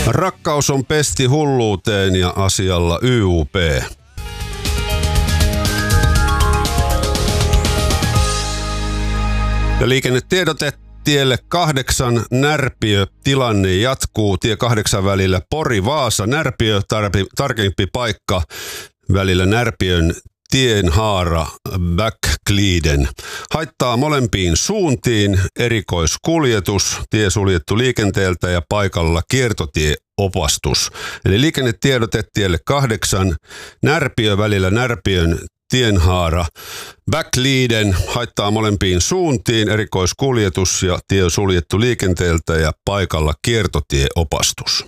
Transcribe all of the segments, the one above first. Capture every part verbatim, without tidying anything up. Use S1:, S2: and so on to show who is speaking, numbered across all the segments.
S1: Rakkaus on pesti hulluuteen ja asialla Y U P. Ja liikennetiedote tielle kahdeksan Närpiö tilanne jatkuu. Tie kahdeksan välillä Pori-Vaasa Närpiö, tarpi, tarkempi paikka välillä Närpiön tienhaara Bäckkliden. Haittaa molempiin suuntiin, erikoiskuljetus, tie suljettu liikenteeltä ja paikalla kiertotieopastus. Eli liikennetiedote tielle kahdeksan Närpiö välillä Närpiön tienhaara Bäckkliden, haittaa molempiin suuntiin, erikoiskuljetus ja tie suljettu liikenteeltä ja paikalla kiertotieopastus.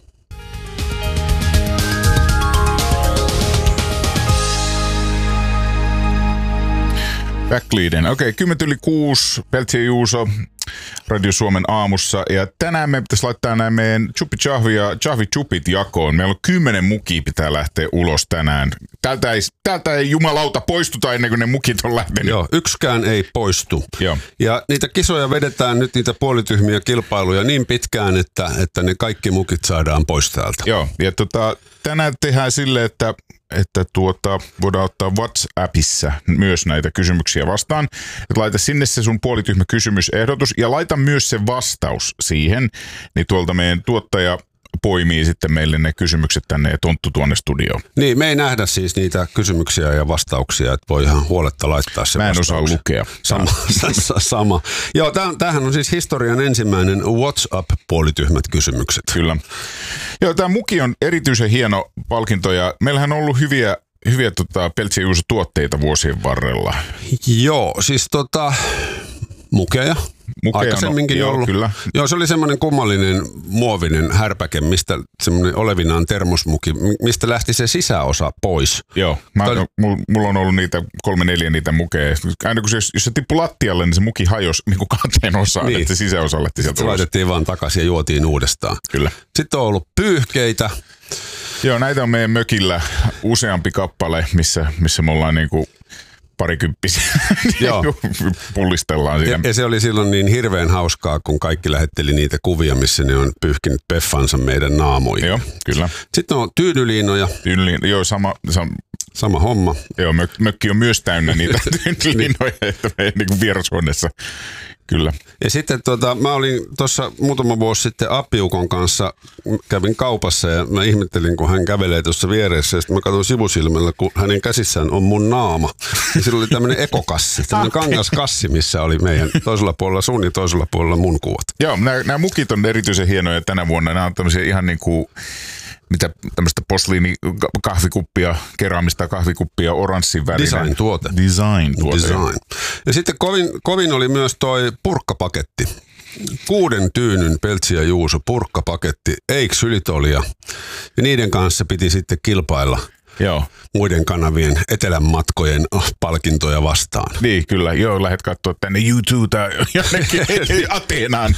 S2: Bäckkliden. Okei, okay, kymmentä yli kuusi, Peltsi ja Juuso, Radio Suomen aamussa. Ja tänään me pitäisi laittaa nämä meidän Chupi Chahvi ja Chahvi Chupit jakoon. Meillä on kymmenen mukia pitää lähteä ulos tänään. Täältä ei, täältä ei jumalauta poistuta ennen kuin ne mukit on lähtenyt.
S1: Joo, yksikään ei poistu.
S2: Joo.
S1: Ja niitä kisoja vedetään nyt, niitä puolityhmiä kilpailuja niin pitkään, että, että ne kaikki mukit saadaan pois täältä.
S2: Joo, ja tota, tänään tehdään silleen, että että tuota, voidaan ottaa WhatsAppissa myös näitä kysymyksiä vastaan. Että laita sinne se sun puolityhmä kysymysehdotus ja laita myös se vastaus siihen, niin tuolta meidän tuottaja poimii sitten meille ne kysymykset tänne ja tonttu tuonne studioon.
S1: Niin, me ei nähdä siis niitä kysymyksiä ja vastauksia, että voi ihan huoletta laittaa se
S2: Mä en
S1: vastaus.
S2: osaa lukea.
S1: Sama. sama. Joo, tämähän on siis historian ensimmäinen WhatsApp-puolityhmät kysymykset.
S2: Kyllä. Joo, tämä muki on erityisen hieno palkinto ja meillähän on ollut hyviä hyviä tota, Peltsi ja Juuso tuotteita vuosien varrella.
S1: Joo, siis tota mukeja.
S2: Mukeja
S1: Aikaisemminkin
S2: no, joo,
S1: ollut.
S2: Kyllä.
S1: Joo, se oli semmoinen kummallinen muovinen härpäke, mistä semmoinen olevinaan termosmuki, mistä lähti se sisäosa pois.
S2: Joo, mä,
S1: Toi...
S2: mulla on ollut niitä kolme neljä niitä mukeja. Aina kun se, jos se tippui lattialle, niin se muki hajosi niin kuin kahteen osaan, niin. Että se sisäosa lähti sieltä.
S1: Se laitettiin vaan takaisin ja juotiin uudestaan.
S2: Kyllä.
S1: Sitten on ollut pyyhkeitä.
S2: Joo, näitä on meidän mökillä useampi kappale, missä, missä me ollaan niinku parikymppisiä.
S1: Joo.
S2: Pullistellaan siihen.
S1: Ja, ja se oli silloin niin hirveän hauskaa, kun kaikki lähetteli niitä kuvia, missä ne on pyyhkinyt peffansa meidän naamoihin.
S2: Joo, kyllä.
S1: Sitten on tyynyliinoja.
S2: Tyynyliinoja, joo, sama, sama.
S1: Sama homma.
S2: Joo, mök, mökki on myös täynnä niitä tyynyliinoja, että meidän niin vierashuoneessa. Kyllä.
S1: Ja sitten tota, mä olin tuossa muutama vuosi sitten Appiukon kanssa, kävin kaupassa ja mä ihmettelin, kun hän kävelee tuossa vieressä. Ja sitten mä katson sivusilmällä, kun hänen käsissään on mun naama. Ja sillä oli tämmöinen ekokassi, tämmöinen kangaskassi, missä oli meidän toisella puolella sun ja toisella puolella mun kuvat.
S2: Joo, nämä, nämä mukit on erityisen hienoja tänä vuonna. Nämä on tämmöisiä ihan niin kuin mitä tämmöistä posliinikahvikuppia, keraamista kahvikuppia, oranssin värinen.
S1: Design-tuote.
S2: Design-tuote.
S1: Design. Ja sitten kovin, kovin oli myös toi purkkapaketti. Kuuden tyynyn Peltsi ja Juuso purkkapaketti, Eiks-Ylitolia. Ja niiden kanssa piti sitten kilpailla.
S2: Joo.
S1: Muiden kanavien etelän matkojen palkintoja vastaan.
S2: Niin, kyllä. Joo, lähdet katsoa tänne YouTubeta jonnekin Ateenaan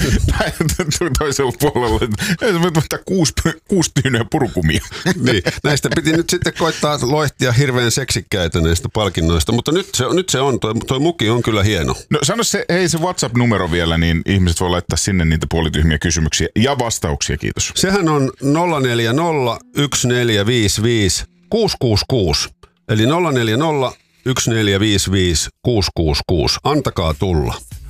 S2: toisella puolella. Voit ottaa kuusi, kuusi tyynyä purukumia.
S1: Niin, näistä piti nyt sitten koittaa loihtia hirveän seksikkäitä näistä palkinnoista, mutta nyt se, nyt se on, toi, toi muki on kyllä hieno.
S2: No sano se, hei se WhatsApp-numero vielä, niin ihmiset voi laittaa sinne niitä puolityhmiä kysymyksiä ja vastauksia, kiitos.
S1: Sehän on nolla neljä nolla yksi neljä viisi viisi kuusi kuusi kuusi, eli nolla neljä nolla yksi neljä viisi viisi kuusi kuusi kuusi. Antakaa tulla.